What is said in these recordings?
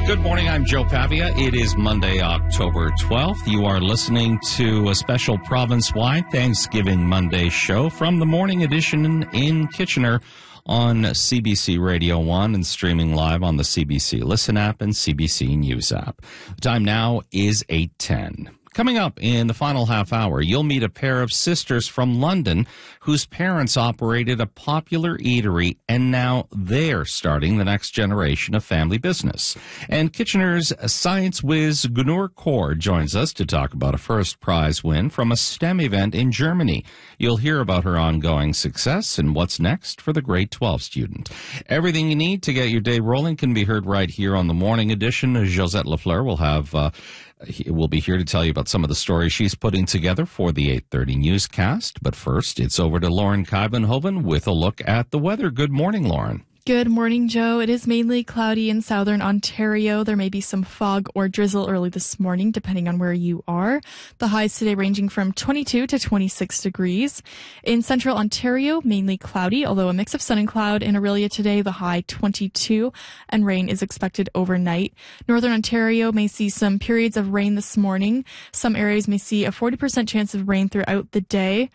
Good morning, I'm Joe Pavia. It is Monday, October 12th. You are listening to a special province-wide Thanksgiving Monday show from the morning edition in Kitchener on CBC Radio 1 and streaming live on the CBC Listen app and CBC News app. The time now is 8:10. Coming up in the final half hour, you'll meet a pair of sisters from London whose parents operated a popular eatery, and now they're starting the next generation of family business. And Kitchener's science whiz Gunur Kaur joins us to talk about a first prize win from a STEM event in Germany. You'll hear about her ongoing success and what's next for the grade 12 student. Everything you need to get your day rolling can be heard right here on the morning edition. Josette Lafleur will be here to tell you about some of the stories she's putting together for the 8:30 newscast. But first, it's over to Lauren Kuyvenhoven with a look at the weather. Good morning, Lauren. Good morning, Joe. It is mainly cloudy in southern Ontario. There may be some fog or drizzle early this morning, depending on where you are. The highs today ranging from 22 to 26 degrees. In central Ontario, mainly cloudy, although a mix of sun and cloud. In Orillia today, the high 22, and rain is expected overnight. Northern Ontario may see some periods of rain this morning. Some areas may see a 40% chance of rain throughout the day.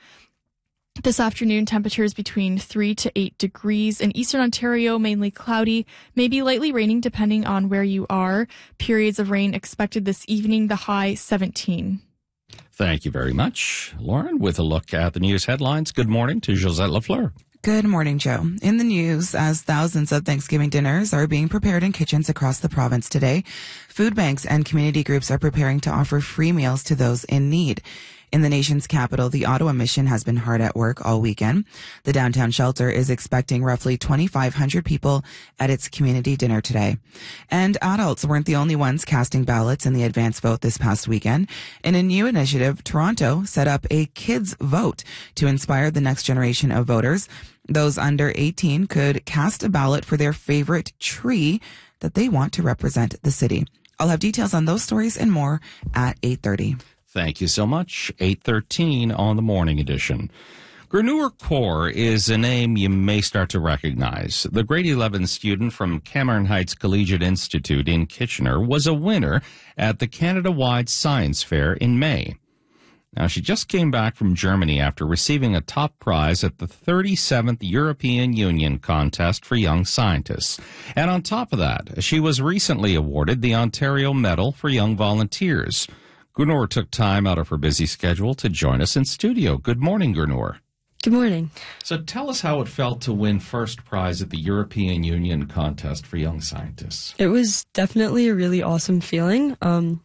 This afternoon, temperatures between 3 to 8 degrees. In eastern Ontario, mainly cloudy, maybe lightly raining depending on where you are. Periods of rain expected this evening, the high 17. Thank you very much, Lauren, with a look at the news headlines. Good morning to Josette Lafleur. Good morning, Joe. In the news, as thousands of Thanksgiving dinners are being prepared in kitchens across the province today, food banks and community groups are preparing to offer free meals to those in need. In the nation's capital, the Ottawa Mission has been hard at work all weekend. The downtown shelter is expecting roughly 2,500 people at its community dinner today. And adults weren't the only ones casting ballots in the advance vote this past weekend. In a new initiative, Toronto set up a kids vote to inspire the next generation of voters. Those under 18 could cast a ballot for their favorite tree that they want to represent the city. I'll have details on those stories and more at 8:30. Thank you so much. 8:13 on the morning edition. Gunur Kaur is a name you may start to recognize. The grade 11 student from Cameron Heights Collegiate Institute in Kitchener was a winner at the Canada-wide Science Fair in May. Now, she just came back from Germany after receiving a top prize at the 37th European Union Contest for Young Scientists. And on top of that, she was recently awarded the Ontario Medal for Young Volunteers. Gunur took time out of her busy schedule to join us in studio. Good morning, Gunur. Good morning. So tell us how it felt to win first prize at the European Union Contest for Young Scientists. It was definitely a really awesome feeling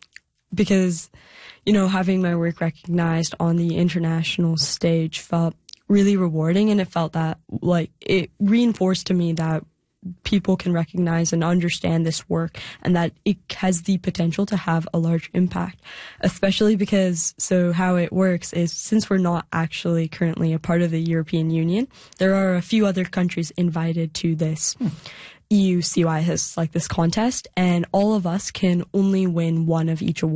because, having my work recognized on the international stage felt really rewarding, and it felt that, it reinforced to me that people can recognize and understand this work and that it has the potential to have a large impact, especially because, how it works is, since we're not actually currently a part of the European Union, there are a few other countries invited to this EU CYS, this contest, and all of us can only win one of each award.